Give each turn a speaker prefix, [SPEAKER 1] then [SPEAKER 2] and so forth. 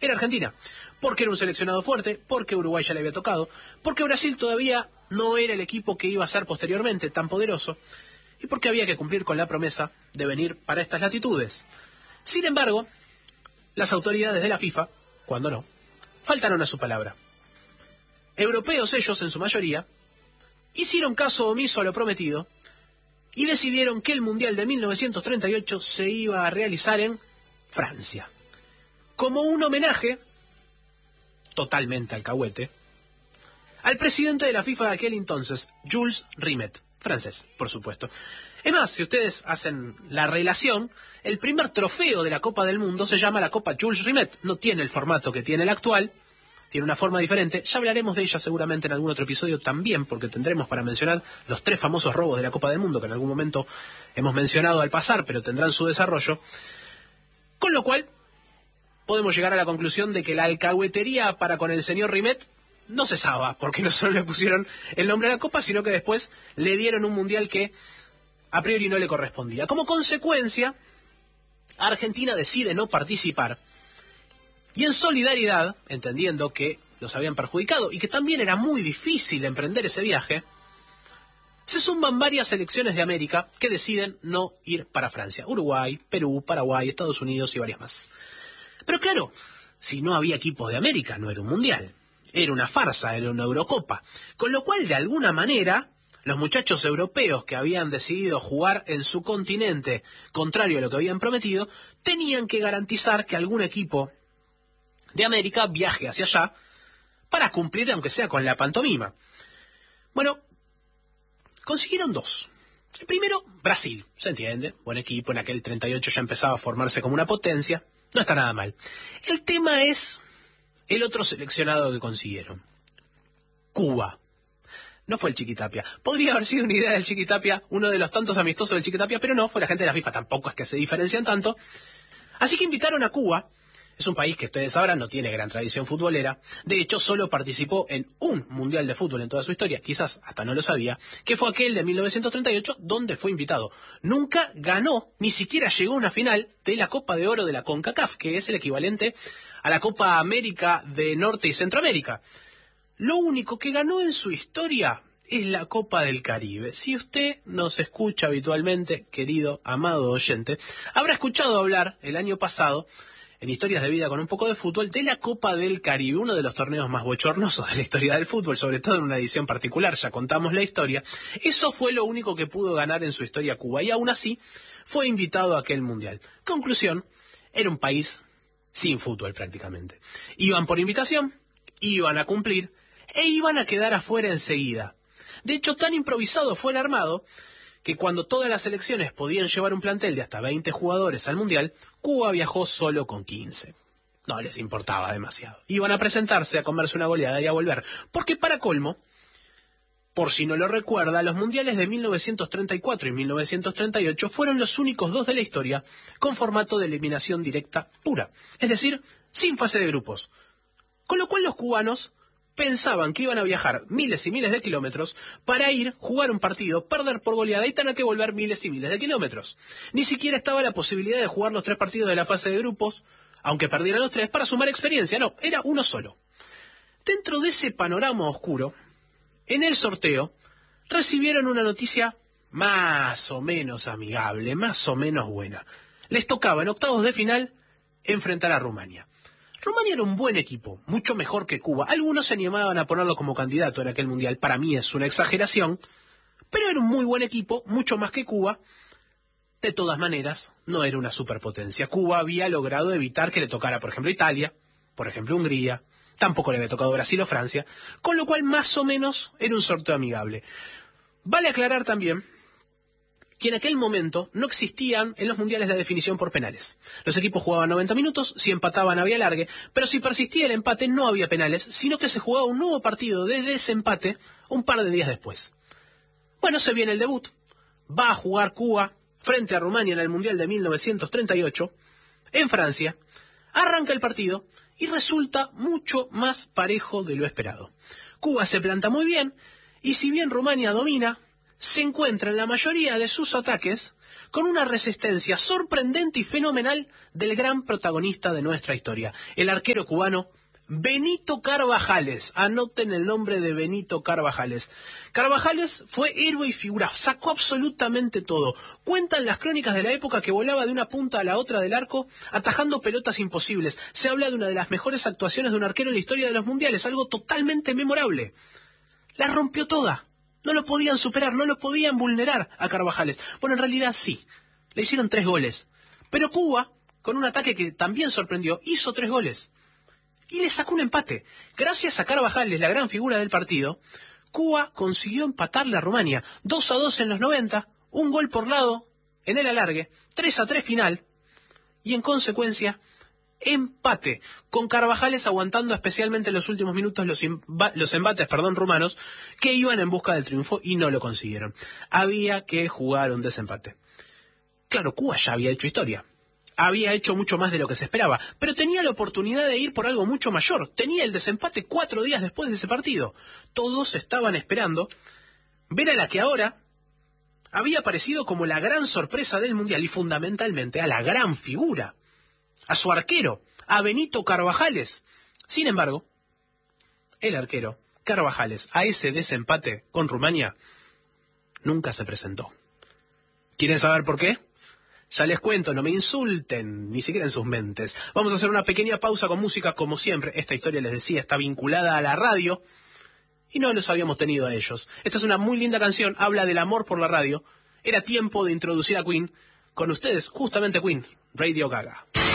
[SPEAKER 1] era Argentina. Porque era un seleccionado fuerte, porque Uruguay ya le había tocado, porque Brasil todavía no era el equipo que iba a ser posteriormente tan poderoso, y porque había que cumplir con la promesa de venir para estas latitudes. Sin embargo, las autoridades de la FIFA, cuando no, faltaron a su palabra. Europeos ellos, en su mayoría, hicieron caso omiso a lo prometido y decidieron que el Mundial de 1938 se iba a realizar en Francia, como un homenaje, totalmente alcahuete, al presidente de la FIFA de aquel entonces, Jules Rimet, francés, por supuesto. Es más, si ustedes hacen la relación, el primer trofeo de la Copa del Mundo se llama la Copa Jules Rimet. No tiene el formato que tiene el actual, tiene una forma diferente. Ya hablaremos de ella seguramente en algún otro episodio también, porque tendremos para mencionar los 3 famosos robos de la Copa del Mundo, que en algún momento hemos mencionado al pasar, pero tendrán su desarrollo. Con lo cual, podemos llegar a la conclusión de que la alcahuetería para con el señor Rimet no cesaba, porque no solo le pusieron el nombre a la Copa, sino que después le dieron un mundial que a priori no le correspondía. Como consecuencia, Argentina decide no participar y en solidaridad, entendiendo que los habían perjudicado y que también era muy difícil emprender ese viaje, se suman varias selecciones de América que deciden no ir para Francia. Uruguay, Perú, Paraguay, Estados Unidos y varias más. Pero claro, si no había equipos de América, no era un mundial. Era una farsa, era una Eurocopa. Con lo cual, de alguna manera, los muchachos europeos que habían decidido jugar en su continente, contrario a lo que habían prometido, tenían que garantizar que algún equipo de América viaje hacia allá para cumplir, aunque sea con la pantomima. Bueno, consiguieron 2. El primero, Brasil, se entiende, buen equipo, en aquel 38 ya empezaba a formarse como una potencia, no está nada mal. El tema es el otro seleccionado que consiguieron, Cuba. No fue el Chiquitapia. Podría haber sido una idea del Chiquitapia, uno de los tantos amistosos del Chiquitapia, pero no, fue la gente de la FIFA, tampoco es que se diferencian tanto. Así que invitaron a Cuba. Es un país que ustedes sabrán no tiene gran tradición futbolera. De hecho, solo participó en un mundial de fútbol en toda su historia, quizás hasta no lo sabía, que fue aquel de 1938, donde fue invitado. Nunca ganó, ni siquiera llegó a una final de la Copa de Oro de la CONCACAF, que es el equivalente a la Copa América de Norte y Centroamérica. Lo único que ganó en su historia es la Copa del Caribe. Si usted nos escucha habitualmente, querido, amado oyente, habrá escuchado hablar el año pasado, en Historias de Vida con un poco de fútbol, de la Copa del Caribe, uno de los torneos más bochornosos de la historia del fútbol, sobre todo en una edición particular, ya contamos la historia. Eso fue lo único que pudo ganar en su historia Cuba, y aún así fue invitado a aquel mundial. Conclusión, era un país sin fútbol prácticamente. Iban por invitación, iban a cumplir, e iban a quedar afuera enseguida. De hecho, tan improvisado fue el armado que cuando todas las selecciones podían llevar un plantel de hasta 20 jugadores al Mundial, Cuba viajó solo con 15. No les importaba demasiado. Iban a presentarse, a comerse una goleada y a volver. Porque para colmo, por si no lo recuerda, los Mundiales de 1934 y 1938 fueron los únicos 2 de la historia con formato de eliminación directa pura. Es decir, sin fase de grupos. Con lo cual los cubanos pensaban que iban a viajar miles y miles de kilómetros para ir, jugar un partido, perder por goleada y tener que volver miles y miles de kilómetros. Ni siquiera estaba la posibilidad de jugar los 3 partidos de la fase de grupos, aunque perdieran los 3, para sumar experiencia. No, era uno solo. Dentro de ese panorama oscuro, en el sorteo, recibieron una noticia más o menos amigable, más o menos buena. Les tocaba en octavos de final enfrentar a Rumania. Rumania era un buen equipo, mucho mejor que Cuba. Algunos se animaban a ponerlo como candidato en aquel mundial. Para mí es una exageración, pero era un muy buen equipo, mucho más que Cuba. De todas maneras, no era una superpotencia. Cuba había logrado evitar que le tocara, por ejemplo, Italia, por ejemplo, Hungría. Tampoco le había tocado Brasil o Francia, con lo cual más o menos era un sorteo amigable. Vale aclarar también que en aquel momento no existían en los mundiales la definición por penales. Los equipos jugaban 90 minutos, si empataban había alargue, pero si persistía el empate no había penales, sino que se jugaba un nuevo partido de desempate un par de días después. Bueno, se viene el debut. Va a jugar Cuba frente a Rumania en el Mundial de 1938, en Francia. Arranca el partido y resulta mucho más parejo de lo esperado. Cuba se planta muy bien, y si bien Rumania domina, se encuentra en la mayoría de sus ataques con una resistencia sorprendente y fenomenal del gran protagonista de nuestra historia, el arquero cubano Benito Carvajales. Anoten el nombre de Benito Carvajales. Carvajales fue héroe y figura, sacó absolutamente todo. Cuentan las crónicas de la época que volaba de una punta a la otra del arco, atajando pelotas imposibles. Se habla de una de las mejores actuaciones de un arquero en la historia de los mundiales, algo totalmente memorable. La rompió toda. No lo podían superar, no lo podían vulnerar a Carvajales. Bueno, en realidad sí. Le hicieron 3 goles. Pero Cuba, con un ataque que también sorprendió, hizo 3 goles. Y le sacó un empate. Gracias a Carvajales, la gran figura del partido, Cuba consiguió empatarle a Rumania. 2-2 en los 90, un gol por lado en el alargue, 3-3 final, y en consecuencia, empate, con Carvajales aguantando especialmente en los últimos minutos los embates rumanos, que iban en busca del triunfo y no lo consiguieron. Había que jugar un desempate. Claro, Cuba ya había hecho historia. Había hecho mucho más de lo que se esperaba, pero tenía la oportunidad de ir por algo mucho mayor. Tenía el desempate 4 días después de ese partido. Todos estaban esperando ver a la que ahora había aparecido como la gran sorpresa del Mundial y fundamentalmente a la gran figura, a su arquero, a Benito Carvajales. Sin embargo, el arquero Carvajales a ese desempate con Rumania nunca se presentó. ¿Quieren saber por qué? Ya les cuento, no me insulten, ni siquiera en sus mentes. Vamos a hacer una pequeña pausa con música, como siempre. Esta historia, les decía, está vinculada a la radio y no los habíamos tenido a ellos. Esta es una muy linda canción, habla del amor por la radio. Era tiempo de introducir a Queen. Con ustedes, justamente Queen, Radio Gaga.